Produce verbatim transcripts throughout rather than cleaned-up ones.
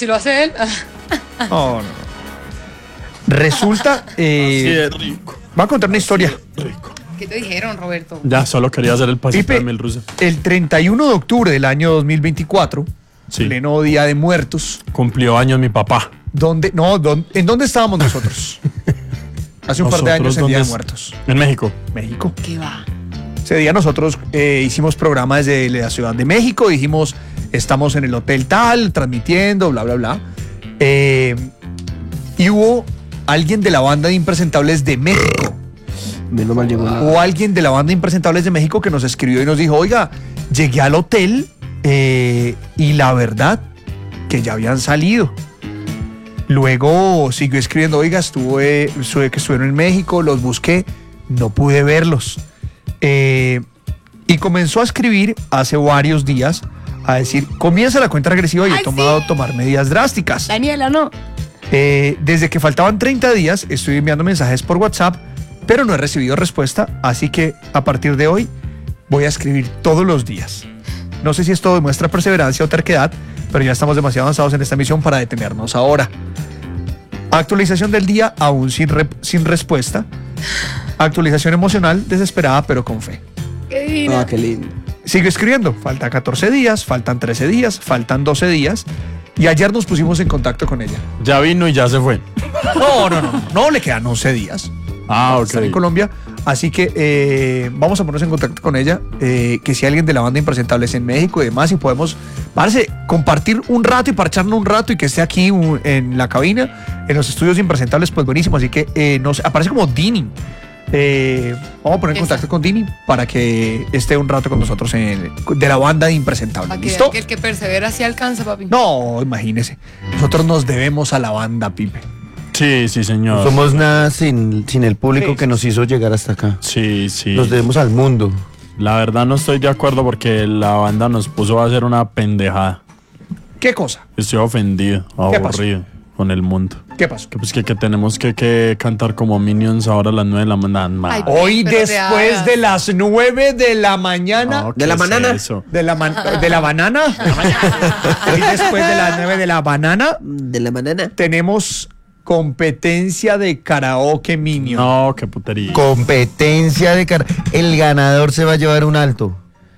si lo hace él. No, no. Resulta... Eh, Así de rico. voy a contar una historia. Rico. ¿Qué te dijeron, Roberto? Ya, solo quería hacer el pasito Pipe, de Mil Rusa. el treinta y uno de octubre del año dos mil veinticuatro, Sí. pleno Día de Muertos, Cumplió años mi papá. ¿dónde, no, dónde- ¿en dónde estábamos nosotros? Hace un par de Nosotros, años en ¿dónde Día de es? Muertos. En México. México. ¿Qué va? Ese día nosotros eh, hicimos programa desde la Ciudad de México, dijimos, estamos en el hotel tal, transmitiendo, bla, bla, bla. Eh, y hubo alguien de la banda de Impresentables de México. Menos mal llegó. Hubo alguien de la banda de Impresentables de México que nos escribió y nos dijo, oiga, llegué al hotel eh, y la verdad que ya habían salido. Luego siguió escribiendo, oiga, estuve, estuve que estuvieron en México, los busqué, no pude verlos. Eh, y comenzó a escribir hace varios días a decir, comienza la cuenta regresiva y he Ay, tomado sí. tomar medidas drásticas. Daniela, no. Eh, desde que faltaban treinta días estoy enviando mensajes por WhatsApp, pero no he recibido respuesta, así que a partir de hoy voy a escribir todos los días. No sé si esto demuestra perseverancia o terquedad, pero ya estamos demasiado avanzados en esta misión para detenernos ahora. Actualización del día aún sin, rep- sin respuesta. Actualización emocional desesperada pero con fe. Qué divina. Ah, qué lindo. Sigo escribiendo, faltan catorce días, faltan trece días, faltan doce días y ayer nos pusimos en contacto con ella. Ya vino y ya se fue. No, no, no, no le quedan once días. Ah, ok. Estar en Colombia, así que eh, vamos a ponernos en contacto con ella, eh, que si alguien de la banda Impresentables en México y demás, y podemos, parece, compartir un rato y parcharnos un rato y que esté aquí uh, en la cabina, en los estudios Impresentables, pues buenísimo, así que eh, nos aparece como Dini. Eh, vamos a poner en Esa. contacto con Dini para que esté un rato con nosotros en, de la banda Impresentables. Para que ¿Listo? vean que el que persevera sí alcanza, papi. No, imagínese. Nosotros nos debemos a la banda, Pipe. Sí, sí, señor. No somos nada sin, sin el público Sí. que nos hizo llegar hasta acá. Sí, sí. Nos debemos al mundo. La verdad no estoy de acuerdo porque la banda nos puso a hacer una pendejada. ¿Qué cosa? Estoy ofendido, ¿Qué pasó? aburrido con el mundo. ¿Qué pasó? Que pues que, que tenemos que, que cantar como Minions ahora a las nueve de la mañana. Ay, Hoy Pero te después hagas. de las nueve de la mañana. No, ¿De la ¿qué es banana? eso? De la, man- de la banana. Hoy después de las nueve de la banana De la banana. tenemos competencia de karaoke Minion. No, qué putería. Competencia de car... El ganador se va a llevar un alto.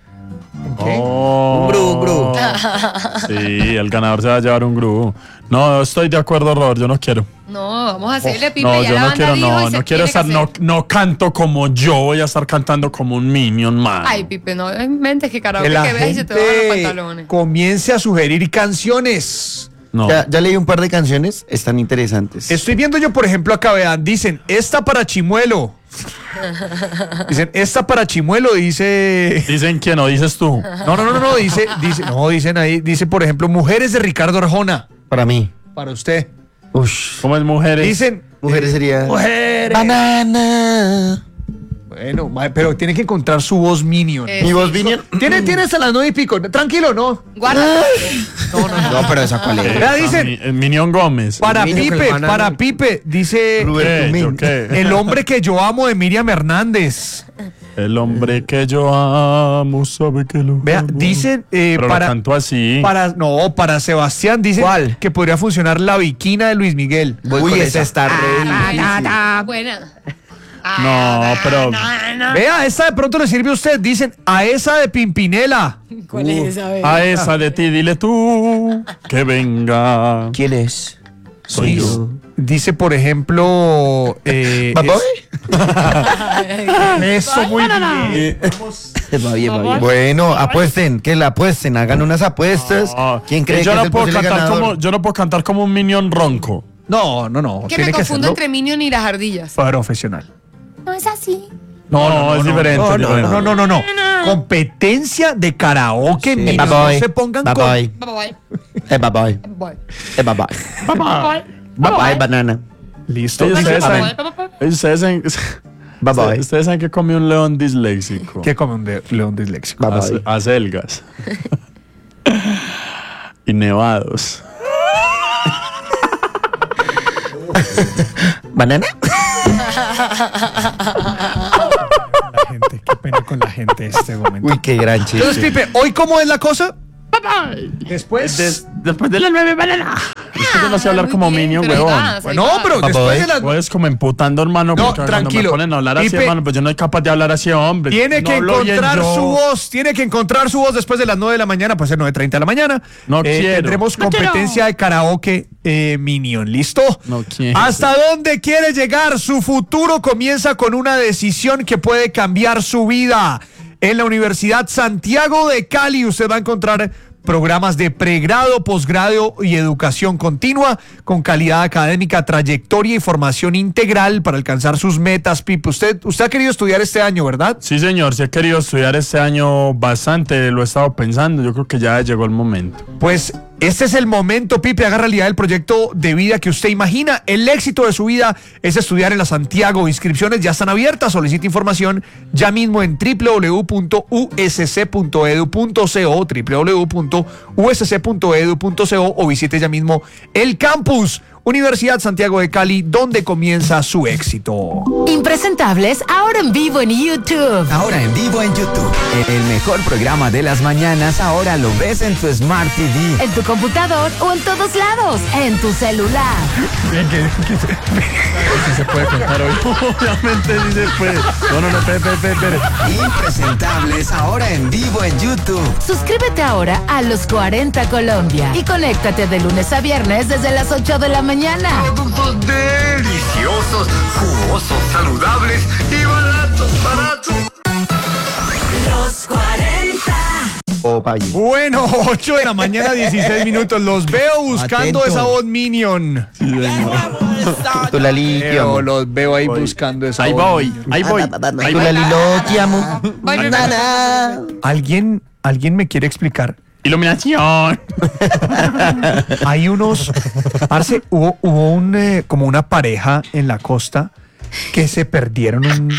¿Qué? Oh. Un gru, un gru. Sí, el ganador se va a llevar un gru. No, estoy de acuerdo, Robert, yo no quiero. No, vamos a hacerle pipe. No, ya yo la no banda quiero, dijo y no, se no quiero tiene que estar, no, hacer. no canto como yo, voy a estar cantando como un Minion, man. Ay, Pipe, no inventes que karaoke Que que la veas y se te bajan los gente pantalones. comience a sugerir canciones. No. Ya, ya leí un par de canciones, están interesantes. Estoy viendo yo, por ejemplo, acá vean, dicen, esta para Chimuelo. Dicen, esta para Chimuelo, dice... Dicen quién, o dices tú. No, no, no, no, no, dice, dice, no, dicen ahí, dice, por ejemplo, Mujeres de Ricardo Arjona, Para mí. para usted. Ush. ¿Cómo es mujeres? Dicen, Mujeres sería... Mujeres. Banana. Bueno, ma- pero tiene que encontrar su voz Minion. Eh, ¿Mi voz sí. Minion? Tiene, tiene hasta las nueve y pico. Tranquilo, ¿no? Guarda. No, no, no. No, pero esa cuál Eh, es. Vea, a dicen- mi- eh, Minion Gómez. Para Minion que Pipe, le van a- para Pipe, dice Rubén. ¿Qué? Tumín. ¿Yo qué? El hombre que yo amo de Miriam Hernández. El hombre que yo amo sabe que lo Vea, amo. dicen eh, Pero para, lo canto así. para, no, para Sebastián, dicen ¿Cuál? que podría funcionar la viquina de Luis Miguel. Voy Uy, con esa esa. está re difícil. Buena. No, pero Vea, esta de pronto le sirve a usted. Dicen a esa de Pimpinela. ¿Cuál es esa? vez? a esa de ti dile tú que venga. ¿Quién es? Soy Dice- yo. Dice, por ejemplo. Eh, ¿Papoy? es- eso, muy bien. Va bien, va bien. Bueno, apuesten, que la apuesten, hagan unas apuestas. Ah, ¿Quién cree yo que no es el puedo posible cantar ganador? como Yo no puedo cantar como un Minion ronco. No, no, no. Que tiene me que confundo hacerlo entre Minion y las ardillas. profesional. No es así. No, no, no, es no, diferente. No, es no, diferente. no, no, no, no. Competencia de karaoke. Minion. Bye No bye. se pongan Bye con. bye. Bye bye. Eh, bye bye. Bye Eh, bye bye. bye. Bye bye, banana. Listo. Ustedes Ustedes saben, saben Bye bye. ustedes saben, Bye bye. ustedes saben que come un león disléxico. ¿Qué come un de- león disléxico? Bye Ace- bye. Acelgas. Y nevados. ¿Banana? La gente, qué pena con la gente en este momento. Uy, qué gran chiste. Entonces, Pipe, ¿hoy cómo es la cosa? Después. Des- después de las nueve, banana. Es que yo no sé hablar muy como bien, Minion, pero ahí huevón. vas, ahí Bueno, vas. pero después de las... Pues como emputando, hermano. No, porque cuando tranquilo. me ponen a hablar así, Pipe, hermano, pues yo no soy capaz de hablar así, hombre. Tiene No que hablo bien encontrar yo. su voz, tiene que encontrar su voz después de las nueve de la mañana, puede ser nueve treinta de la mañana. No quiero. Tendremos No competencia quiero. de karaoke eh, Minion, ¿listo? No quiero. ¿Hasta dónde quiere llegar? Su futuro comienza con una decisión que puede cambiar su vida. En la Universidad Santiago de Cali usted va a encontrar programas de pregrado, posgrado y educación continua con calidad académica, trayectoria y formación integral para alcanzar sus metas. Pipe, usted, usted ha querido estudiar este año, ¿verdad? Sí, señor, sí he querido estudiar este año bastante, lo he estado pensando, yo creo que ya llegó el momento. Pues este es el momento, Pipe, haga realidad el proyecto de vida que usted imagina. El éxito de su vida es estudiar en la Santiago. Inscripciones ya están abiertas. Solicite información ya mismo en w w w punto u s c punto e d u punto c o, w w w punto u s c punto e d u punto c o o visite ya mismo el campus Universidad Santiago de Cali, donde comienza su éxito. Impresentables, ahora en vivo en YouTube. Ahora en vivo en YouTube. El mejor programa de las mañanas ahora lo ves en tu Smart T V. En tu computador o en todos lados. En tu celular. Si se puede contar hoy. Obviamente sí se puede. No, no, no, espere, espere, espere. Impresentables ahora en vivo en YouTube. Suscríbete ahora a Los cuarenta Colombia y conéctate de lunes a viernes desde las ocho de la mañana. Productos deliciosos, jugosos, saludables y baratos, baratos. Los cuarenta. Oh, payo. Bueno, ocho de la mañana, dieciséis minutos. Los veo buscando Atento. esa voz Minion. Tu Lali, te amo. Veo, los veo ahí buscando esa Ahí voz. voy, ahí voy. Ahí Tu voy. Lali, lo te amo. Voy, voy, voy. ¿Alguien, alguien me quiere explicar? Iluminación. Hay unos, parce, hubo, hubo un, eh, como una pareja en la costa que se perdieron un,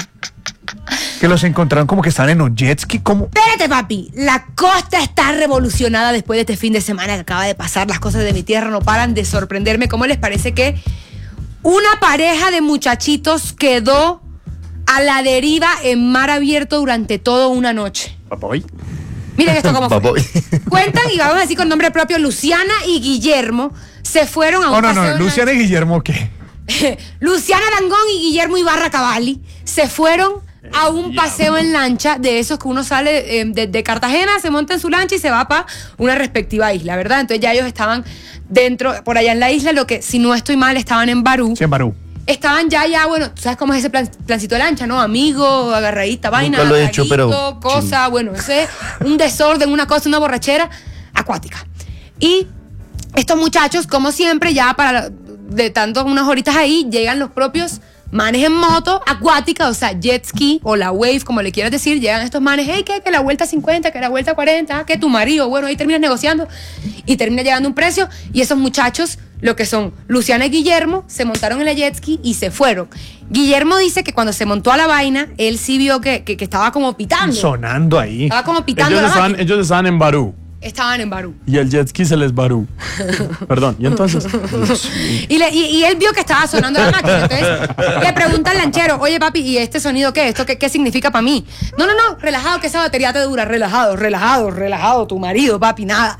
que los encontraron como que estaban en un jet ski, como, Espérate, papi. La costa está revolucionada después de este fin de semana que acaba de pasar. Las cosas de mi tierra no paran de sorprenderme. ¿Cómo les parece que una pareja de muchachitos quedó a la deriva en mar abierto durante toda una noche? Papoy. Miren esto cómo fue. Papoy. Cuentan, y vamos a decir con nombre propio, Luciana y Guillermo se fueron a un oh no, paseo no, en Luciana y Guillermo, ¿qué? lancha. Luciana Arangón y Guillermo Ibarra Cavalli se fueron a un paseo en lancha de esos que uno sale eh, de, de Cartagena, se monta en su lancha y se va para una respectiva isla, ¿verdad? Entonces ya ellos estaban dentro, por allá en la isla, lo que, si no estoy mal, estaban en Barú. Sí, en Barú. Estaban ya, ya, bueno, tú sabes cómo es ese plan, plancito de lancha, ¿no? Amigo, agarradita, vaina, Nunca lo he hecho, traguito, pero- cosa, bueno, ese es un desorden, una cosa, una borrachera acuática. Y estos muchachos, como siempre, ya para de tanto unas horitas ahí, llegan los propios manes en moto acuática, o sea, jet ski o la wave, como le quieras decir, llegan estos manes, hey, que, que la vuelta cincuenta, que la vuelta cuarenta, que tu marido, bueno, ahí terminas negociando y termina llegando un precio, y esos muchachos, lo que son Luciana y Guillermo, se montaron en la jet ski y se fueron. Guillermo dice que cuando se montó a la vaina, él sí vio que, que, que estaba como pitando. Sonando ahí. Estaba como pitando Ellos la estaban, máquina. ellos estaban en Barú. Estaban en Barú. Y el jet ski se les barú. Perdón, y entonces. Y, le- y- y él vio que estaba sonando la máquina. Entonces le pregunta al lanchero, oye papi, ¿y este sonido qué? ¿Esto qué, qué significa para mí? No, no, no, relajado, que esa batería te dura. Relajado, relajado, relajado, tu marido, papi, nada.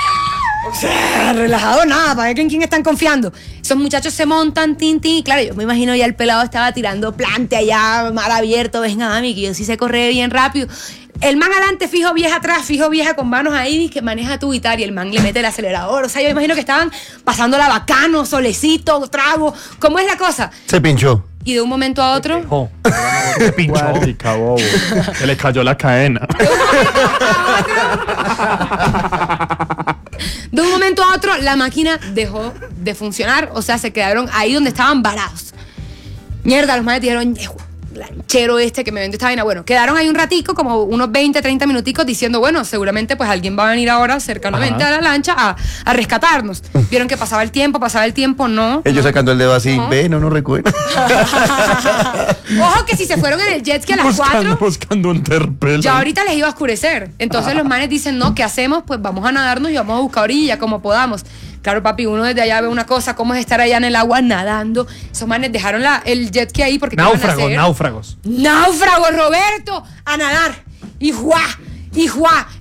O sea, relajado nada, ¿para ver en quién están confiando? Esos muchachos se montan, tin, tin, y claro, yo me imagino ya el pelado estaba tirando plante allá, mar abierto, venga mami, que yo sí sé correr bien rápido. El man adelante, fijo vieja atrás, fijo vieja con manos ahí, que maneja tu guitarra, y el man le mete el acelerador. O sea, yo me imagino que estaban pasándola bacano, solecito, trago. ¿Cómo es la cosa? Se pinchó. Y de un momento a otro, Oh, se pinchó. Guardica, bobo. Se le cayó la cadena. de un momento a otro, la máquina dejó de funcionar. O sea, se quedaron ahí donde estaban varados. Mierda, los manes dijeron, "Yejo, lanchero este que me vendió esta vaina". Bueno, quedaron ahí un ratico, como unos veinte, treinta minuticos, diciendo, bueno, seguramente pues alguien va a venir ahora cercanamente Ajá. a la lancha a, a rescatarnos. Vieron que pasaba el tiempo, pasaba el tiempo, no. Ellos sacando el dedo así, No. ve, no, no recuerdo. Ojo que si se fueron en el jet ski a las Buscando, cuatro, buscando un terpel. ya ahorita les iba a oscurecer. Entonces los manes dicen, no, ¿qué hacemos? Pues vamos a nadarnos y vamos a buscar orilla como podamos. Claro, papi, uno desde allá ve una cosa, cómo es estar allá en el agua nadando. Esos manes dejaron la, el jet ski ahí porque ¿qué iban a Náufragos, hacer? náufragos. ¡Náufrago, Roberto! A nadar. Y juá, y juá.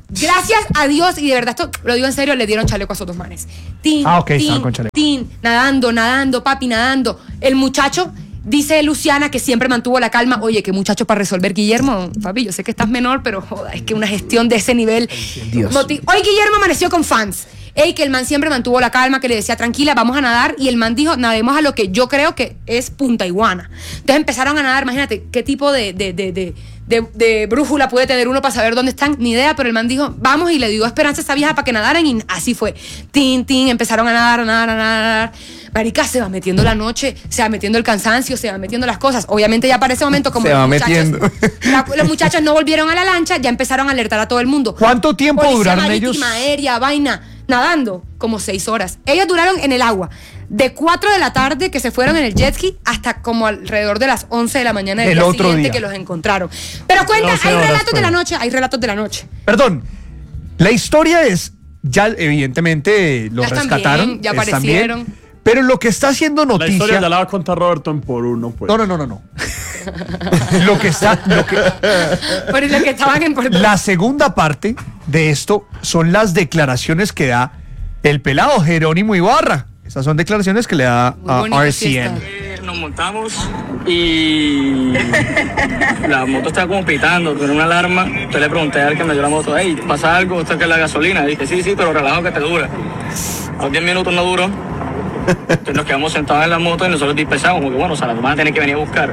Gracias a Dios, y de verdad esto lo digo en serio, le dieron chaleco a esos dos manes. Tin, Ah, ok, tin, estaban con chaleco. tin, nadando, nadando, papi, nadando. El muchacho, dice Luciana, que siempre mantuvo la calma. Oye, qué muchacho para resolver, Guillermo. Papi, yo sé que estás menor, pero joda, es que una gestión de ese nivel. Dios. Moti- Hoy Guillermo amaneció con fans. Ey, que el man siempre mantuvo la calma, que le decía, tranquila, vamos a nadar. Y el man dijo, nademos a lo que yo creo que es Punta Iguana. Entonces empezaron a nadar, imagínate, qué tipo de, de, de, de, de, de brújula puede tener uno para saber dónde están, ni idea. Pero el man dijo, vamos, y le dio esperanza a esa vieja para que nadaran. Y así fue. Tin, tin, empezaron a nadar, a nadar, a nadar, a nadar. Marica, se va metiendo la noche, se va metiendo el cansancio, se va metiendo las cosas. Obviamente ya para ese momento, como Se los va muchachos, metiendo. la- los muchachos no volvieron a la lancha, ya empezaron a alertar a todo el mundo. ¿Cuánto tiempo Policía duraron marítima, ellos? aérea, vaina, nadando, como seis horas. Ellos duraron en el agua de cuatro de la tarde que se fueron en el jet ski hasta como alrededor de las once de la mañana del El día otro siguiente día. que los encontraron. Pero cuenta, doce hay horas, relatos de la pues. noche, hay relatos de la noche. Perdón, la historia es, ya evidentemente los Ya están rescataron. bien, ya están aparecieron. bien, pero lo que está haciendo La noticia... historia ya la va a contar Roberto en por uno, pues. No, no, no, no, no. lo que está... Lo que, Por lo que estaban en Puerto la segunda parte de esto son las declaraciones que da el pelado Jerónimo Ibarra. Esas son declaraciones que le da Muy a bonita R C N. fiesta. Nos montamos y la moto estaba como pitando, con una alarma. Entonces le pregunté al que me dio la moto, hey, ¿pasa algo? ¿Usted que es la gasolina? Y dije, sí, sí, pero relajo que te dura. A los diez minutos no duró. Entonces nos quedamos sentados en la moto y nosotros dispersamos, como que bueno, o sea, las van a tener que venir a buscar.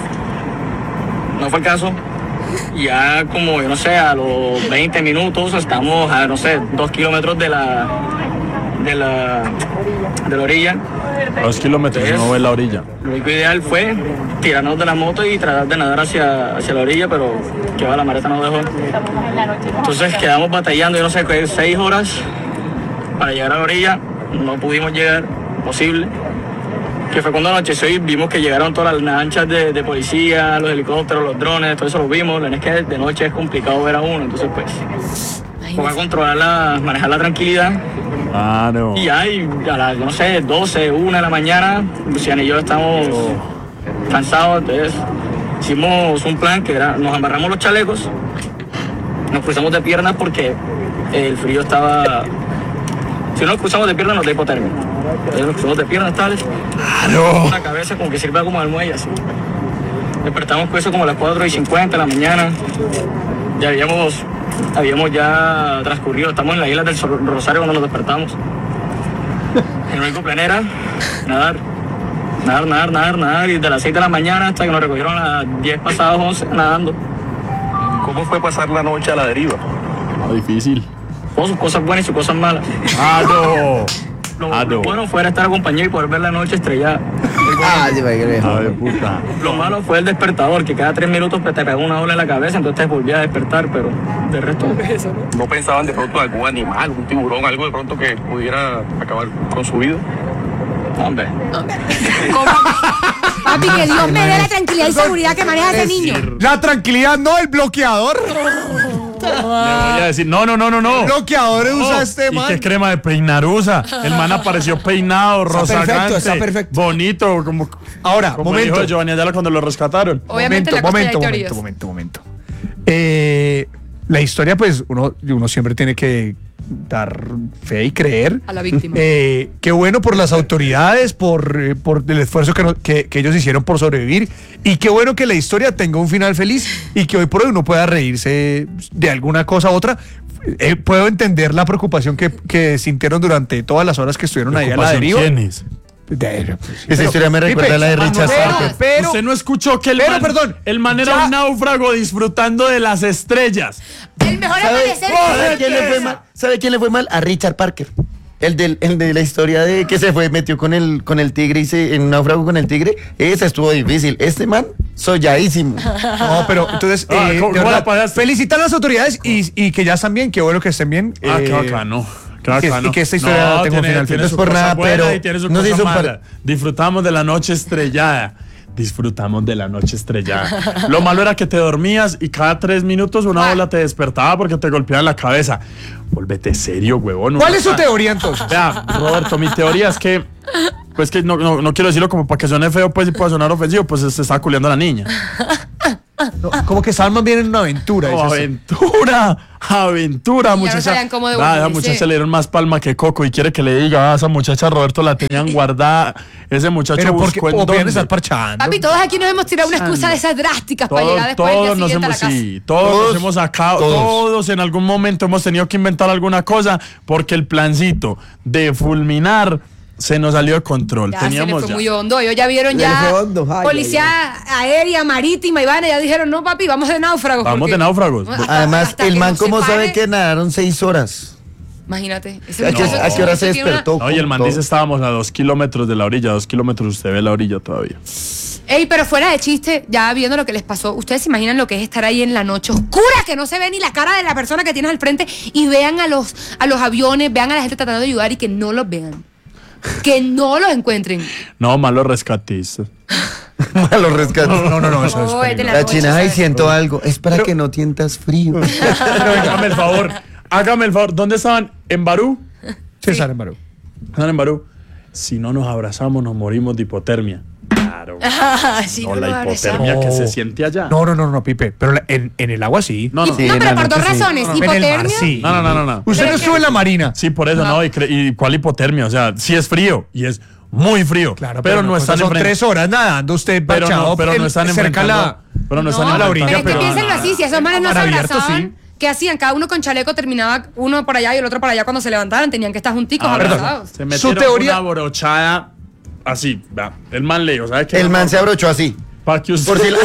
No fue el caso. Ya como, yo no sé, a los veinte minutos estamos a, no sé, dos kilómetros de la, de la, de la orilla. A dos kilómetros Entonces, no ve la orilla. Lo único ideal fue tirarnos de la moto y tratar de nadar hacia, hacia la orilla, pero que va, la mareta no dejó. Entonces quedamos batallando, yo no sé, qué, seis horas para llegar a la orilla. No pudimos llegar, imposible. Que fue cuando anocheció y vimos que llegaron todas las lanchas de, de policía, los helicópteros, los drones, todo eso lo vimos. La verdad es que de noche es complicado ver a uno, entonces pues, vamos a controlarla, manejar la tranquilidad. Claro. Y ahí, a las, no sé, doce, una de la mañana, Luciana y yo estamos cansados, entonces hicimos un plan que era, nos amarramos los chalecos, nos cruzamos de piernas porque el frío estaba... Si no nos cruzamos de piernas nos da hipotermia. Entonces nos cruzamos de piernas tales, una cabeza como que sirva como almohada así. Despertamos con eso como a las cuatro y cincuenta de la mañana, ya habíamos... Habíamos ya transcurrido, estamos en la isla del Rosario cuando nos despertamos. El único plan era nadar, nadar, nadar, nadar, nadar, y de las seis de la mañana hasta que nos recogieron a las diez pasadas once nadando. ¿Cómo fue pasar la noche a la deriva? Ah, difícil. Con sus cosas buenas y sus cosas malas. Ah, no. Lo, Ah, lo no. bueno fue estar acompañado y poder ver la noche estrellada. Ah, sí, vaya, viejo. A ver, puta. Lo malo fue el despertador, que cada tres minutos te pegaba una ola en la cabeza, entonces te volvía a despertar, pero de resto... ¿No pensaban de pronto en algún animal, un tiburón, algo de pronto que pudiera acabar con su vida? Hombre. Papi, que Dios me dé la tranquilidad y seguridad que maneja ese niño. La tranquilidad, no, el bloqueador. Le voy a decir, no, no, no, no, no. Bloqueadores No, usa este ¿y man. qué crema de peinar usa? El man apareció peinado, Está perfecto, rozagante, está perfecto. bonito, como, Ahora, como el momento. hijo de Giovanni Ayala cuando lo rescataron. Obviamente momento, la cosa momento, hay momento, teorías. momento, momento. Eh, la historia, pues, uno, uno siempre tiene que dar fe y creer. A la víctima. Eh, qué bueno por las autoridades, por, eh, por el esfuerzo que, no- que, que ellos hicieron por sobrevivir. Y qué bueno que la historia tenga un final feliz y que hoy por hoy uno pueda reírse de alguna cosa u otra. Eh, puedo entender la preocupación que, que sintieron durante todas las horas que estuvieron ahí a la deriva. ¿Quién es? De- Esa historia me recuerda a la de Richard pero, Parker. pero, Usted no escuchó que el pero, man, perdón, el man era ya- un náufrago disfrutando de las estrellas. El mejor ¿Sabe, amanecer. ¿sabe quién le fue mal? ¿Sabe quién le fue mal? A Richard Parker. El, del, el de la historia de que se fue, metió con el, con el tigre y se, en un náufrago con el tigre. Esa estuvo difícil. Este man, solladísimo. No, pero entonces, Ah, eh, ¿cómo- de cómo verdad, la pagaste? felicitar a las autoridades y, y que ya están bien, qué bueno que estén bien. Ah, eh, qué bacano. Qué y que- bacano. y que esta historia tenga un tiene, final tiene feliz. su por cosa nada, buena pero y tiene su nos cosa hizo un par- mala. Disfrutamos de la noche estrellada. Disfrutamos de la noche estrellada. Lo malo era que te dormías y cada tres minutos una ola te despertaba porque te golpeaba en la cabeza. Volvete serio, huevón. ¿Cuál es su Ah, teoría entonces? Vea, Roberto, mi teoría es que, pues que no, no, no quiero decirlo como para que suene feo, pues y pueda sonar ofensivo, pues se está culeando a la niña. No, como que estaban más bien en una aventura. No, dices tú. aventura, aventura, Y ya no muchacha. sabían cómo Ah, devolverse. esa muchacha le dieron más palma que coco y quiere que le diga, ah, esa muchacha Roberto la tenían guardada. Ese muchacho Pero porque buscó en o bien dónde. estar parchando. Papi, todos aquí nos hemos tirado una excusa de esas drásticas para Todos, llegar después del día todos nos siguiente a la hemos, casa. sí, todos, Todos, nos hemos sacado, todos. todos. en algún momento hemos tenido que inventar alguna cosa porque el plancito de fulminar se nos salió de control. Ya se le Teníamos fue ya. muy hondo. Ellos ya vieron Le ya fue hondo. Ay, policía aérea, marítima, y van, ya dijeron, no, papi, vamos de náufragos. Vamos porque- de náufragos. Hasta- Además, hasta el que man, no se ¿cómo sabe pare- que nadaron seis horas? Imagínate. ese ¿A qué, muchacho- a qué hora se ese tiene una- despertó? No, y el man Todo. dice estábamos a dos kilómetros de la orilla, dos kilómetros usted ve la orilla todavía. Ey, pero fuera de chiste, ya viendo lo que les pasó, ¿ustedes se imaginan lo que es estar ahí en la noche oscura, que no se ve ni la cara de la persona que tienes al frente, y vean a los, a los aviones, vean a la gente tratando de ayudar y que no los vean? Que no los encuentren. No, malo rescatista. Los rescates. No, no, no, eso es No, es de peligroso. la La noche, china, ay, ¿sabes? siento algo. Es para que no tientas frío. Pero hágame el favor, hágame el favor. ¿Dónde estaban? ¿En Barú? César en Barú. Estaban en Barú. Si no nos abrazamos, nos morimos de hipotermia. Claro. Ah, sí, No, no la lo abrazamos. hipotermia No. que se siente allá. No, no, no, no, Pipe. Pero la- en, en el agua sí. No, no. Y- no, en pero la por dos noche sí. razones. En el mar Hipotermia. sí. No, no, no, no, no. Usted no estuvo en la marina. Sí, por eso, no. ¿Y, cre- y cuál hipotermia? O sea, sí es frío y es muy frío. Claro, pero, no una están cosa son enfrent- tres horas nadando usted Pero parchado no, pero no en- están cerca a enfrentando. la... Pero no, están No, a la orilla, pero es que pero- piénsenlo así, si esos manes no se Mar abierto, abrazaban, sí. ¿qué hacían? Cada uno con chaleco terminaba uno por allá y el otro por allá cuando se levantaran, tenían que estar junticos Ah, abrazados. se metieron Su teoría- una brochada así. vea, El man le dijo, ¿sabe qué? El man se abrochó así. Para que usted... Por si la...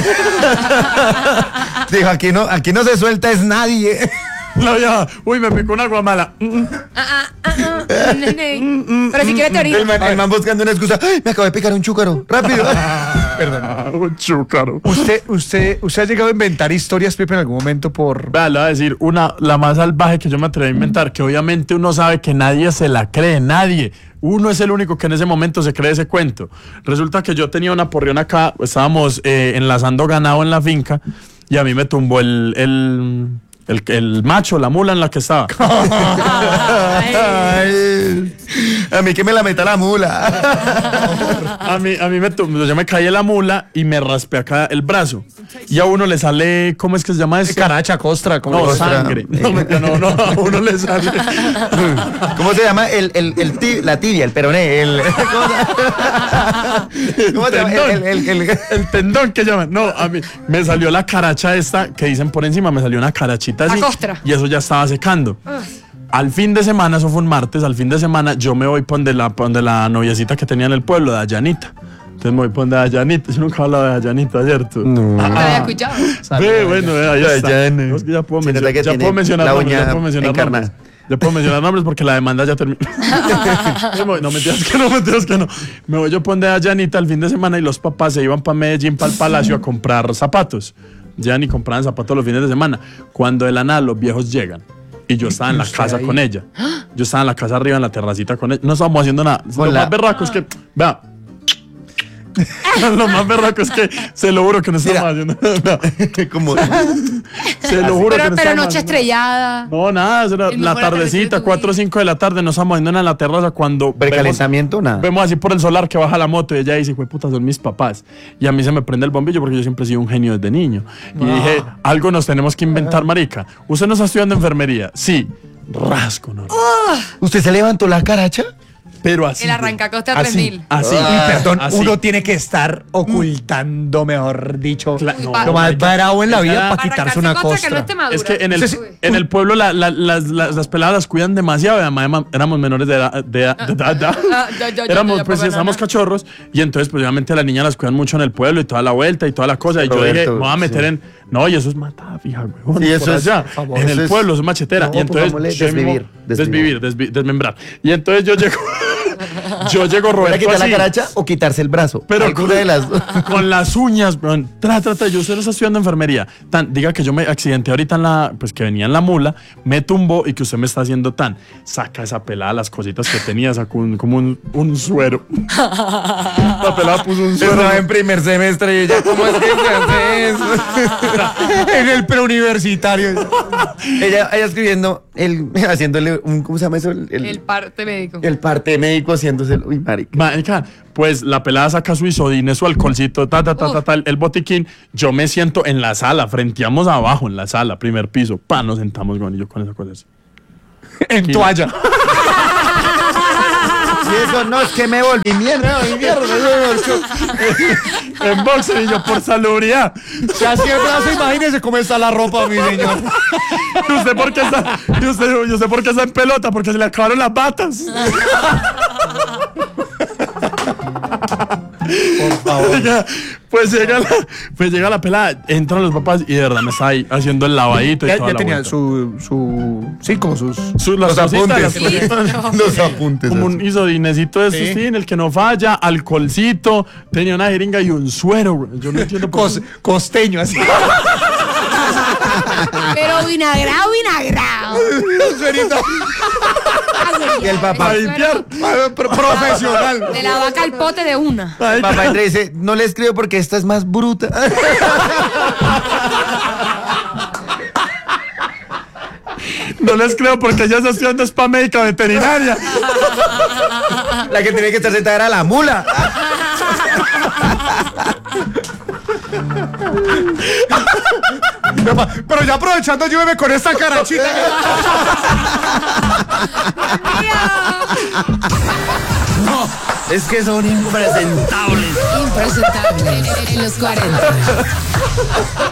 Dijo, aquí no, aquí no se suelta es nadie. La vieja, uy, me picó una guamala. Mm, mm. Ah, ah, ah, ah. Pero si quieres teoría. El man, el man buscando una excusa. ¡Ay, me acabo de picar un chúcaro! ¡Rápido! Ah, un chúcaro. ¿Usted, usted, ¿Usted ha llegado a inventar historias, Pipe, en algún momento por...? Vea, le voy a decir una, la más salvaje que yo me atreví a inventar, que obviamente uno sabe que nadie se la cree, nadie. Uno es el único que en ese momento se cree ese cuento. Resulta que yo tenía una porrión acá, estábamos eh, enlazando ganado en la finca y a mí me tumbó el, el, el, el macho, la mula en la que estaba. Ay, a mí que me la meta la mula. A mí, a mí me tumbó, yo me caí en la mula y me raspé acá el brazo. Y a uno le sale, ¿cómo es que se llama eso? Caracha, costra, como No, Costra. sangre. No, mentira, no, no, a uno le sale. ¿Cómo se llama? El, el, el ti- la tibia, el peroné. El, ¿cómo se, ¿cómo se llama? Tendón. El, el, el, el- El tendón que llaman. No, a mí me salió la caracha esta que dicen por encima, me salió una carachita así. La costra. Y eso ya estaba secando. Al fin de semana, eso fue un martes, al fin de semana yo me voy por donde la, por donde la noviecita que tenía en el pueblo, de Dayanita. Entonces me voy por donde Dayanita. Yo nunca he hablado de Dayanita, ¿cierto? No lo había escuchado. Ve, bueno, ve, ahí está. Dayana. No, es que ya puedo, Se mencio- nota que ya tiene puedo mencionar la nombres, ya uña puedo mencionar encarnada. nombres. Ya puedo mencionar nombres porque la demanda ya terminó. No, mentiras que no, mentiras que no. Me voy yo por donde Dayanita el fin de semana y los papás se iban para Medellín, para el Palacio, a comprar zapatos. Ya ni compraban zapatos los fines de semana. Cuando de la nada los viejos llegan. Y yo estaba en la casa con ella. Yo estaba en la casa arriba, en la terracita con ella. No estábamos haciendo nada. Lo Con la- más berraco es que, vea. Lo más berraco es que se lo juro que no estábamos haciendo nada. como, Se lo juro que Pero, no pero estábamos noche haciendo- estrellada. No, nada, eso era El la mejor atardecer de tardecita, tu cuatro o vida. cinco de la tarde, nos estamos yendo en la terraza cuando vemos, precalentamiento, nada. vemos así por el solar que baja la moto y ella dice, güey, puta, son mis papás. Y a mí se me prende el bombillo porque yo siempre he sido un genio desde niño. Y dije, algo nos tenemos que inventar, marica. ¿Usted no está estudiando enfermería? Sí. Rasco, no. ¿Usted se levantó la caracha? Pero así. El arrancacosta así, tres mil. Así. Uy, perdón, así. uno tiene que estar ocultando, mejor dicho, Cla- no, lo más marica. bravo en la vida Para para quitarse una Arrancarse costra. que no esté madura. Es que en el, Sí, sí. en el pueblo la- la- las, las, las peladas las cuidan demasiado. y además éramos menores de edad. De, edad- de edad- de edad. Ah, ya, ya, ya, éramos, ya, pues ya, estábamos ya. cachorros. Y entonces, pues obviamente las niñas las cuidan mucho en el pueblo y toda la vuelta y toda la cosa. Y yo dije, Roberto, me voy a meter sí. en. No, y eso es matada, fija, güey. Sí, eso es- allá. por favor. En Eso el es- pueblo, eso es machetera. No, y entonces. pongámosle yo mismo- desvivir, Desvivir, desvi- desmembrar. Y entonces yo llego. yo llego, ¿Para Roberto. quitar la así, caracha o quitarse el brazo? pero Alguna con, de las dos. con las uñas, weón. Tra, tra, tra. Yo usted no está estudiando enfermería. Tan, diga que yo me accidenté ahorita en la, pues que venía en la mula, me tumbó y que usted me está haciendo tan. Saca esa pelada, las cositas que tenía, sacó un- como un, un suero. La pelada puso un suero. Estaba en primer semestre y ella, ¿cómo es que se hace eso? En el preuniversitario. ella, ella escribiendo, el, haciéndole un, ¿cómo se llama eso? El, el, El parte médico. el parte médico haciéndose, uy, marica. Marica, pues la pelada saca su isodine, su alcoholcito, ta, ta, ta, ta, ta, el botiquín. Yo me siento en la sala, frenteamos abajo en la sala, primer piso. Pa, nos sentamos, güey, y yo con esa cosa así. En toalla. Y eso no, es que me volví mierda, me volví mierda. En boxer y yo por salubridad. Se hacía el brazo, imagínese cómo está la ropa, mi señor. ¿Y usted por qué está, y usted, y usted por qué está en pelota? Porque se le acabaron las batas. Por favor. Llega- pues llega la, pues llega la pelada, entran los papás y de verdad me está ahí haciendo el lavadito y Ya, toda ya la tenía vuelta. su, su. Sí, como sus. Su- las Los cositas, apuntes. las cositas. Los apuntes. Como un isodinecito de esos, Sí. sí, en el que no falla, alcoholcito, tenía una jeringa y un suero, güey. Yo no entiendo por Cos- qué. costeño, así. Pero vinagrado, vinagrado. Suerito. Y el papá, A limpiar. Pro- Profesional. De la vaca al pote de una. el papá entra y dice, no le escribo porque esta es más bruta. No les creo porque ella está haciendo spa médica veterinaria. La que tiene que estar sentada era la mula. Pero ya aprovechando, lléveme con esta carachita. Es que son impresentables. Impresentable en los cuarenta.